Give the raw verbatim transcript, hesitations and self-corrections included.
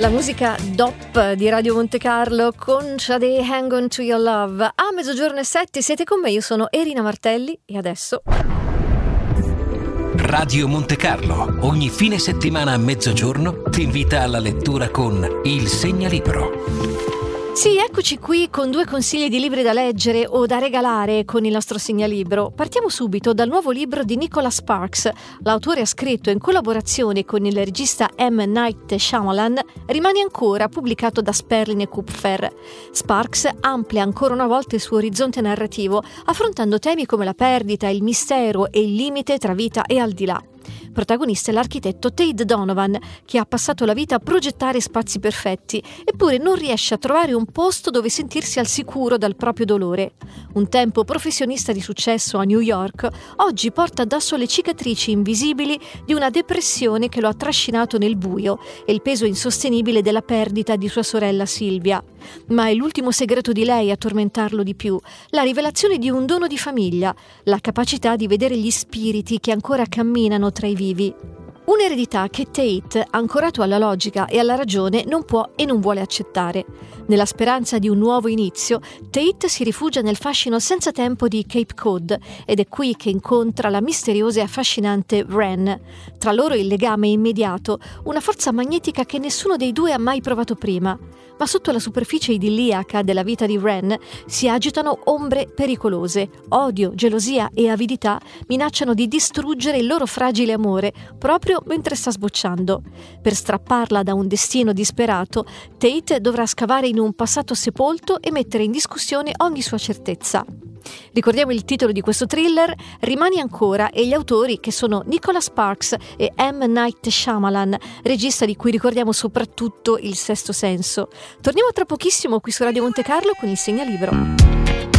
La musica D O P di Radio Monte Carlo con Sade, Hang On To Your Love. A mezzogiorno e sette siete con me, io sono Erina Martelli e adesso... Radio Monte Carlo, ogni fine settimana a mezzogiorno ti invita alla lettura con Il Segnalibro. Sì, eccoci qui con due consigli di libri da leggere o da regalare con il nostro segnalibro. Partiamo subito dal nuovo libro di Nicholas Sparks. L'autore ha scritto in collaborazione con il regista M. Night Shyamalan Rimani ancora, pubblicato da Sperling e Kupfer. Sparks amplia ancora una volta il suo orizzonte narrativo, affrontando temi come la perdita, il mistero e il limite tra vita e al di là. Protagonista è l'architetto Tate Donovan, che ha passato la vita a progettare spazi perfetti, eppure non riesce a trovare un posto dove sentirsi al sicuro dal proprio dolore. Un tempo professionista di successo a New York, oggi porta addosso le cicatrici invisibili di una depressione che lo ha trascinato nel buio e il peso insostenibile della perdita di sua sorella Sylvia. Ma è l'ultimo segreto di lei a tormentarlo di più, la rivelazione di un dono di famiglia, la capacità di vedere gli spiriti che ancora camminano tra i vivi. Un'eredità che Tate, ancorato alla logica e alla ragione, non può e non vuole accettare. Nella speranza di un nuovo inizio, Tate si rifugia nel fascino senza tempo di Cape Cod ed è qui che incontra la misteriosa e affascinante Wren. Tra loro il legame è immediato, una forza magnetica che nessuno dei due ha mai provato prima. Ma sotto la superficie idilliaca della vita di Wren si agitano ombre pericolose. Odio, gelosia e avidità minacciano di distruggere il loro fragile amore proprio mentre sta sbocciando. Per strapparla da un destino disperato, Tate dovrà scavare in un passato sepolto e mettere in discussione ogni sua certezza. Ricordiamo il titolo di questo thriller, Rimani ancora, e gli autori che sono Nicholas Sparks e M. Night Shyamalan, regista di cui ricordiamo soprattutto Il Sesto Senso. Torniamo tra pochissimo qui su Radio Monte Carlo con il Segnalibro.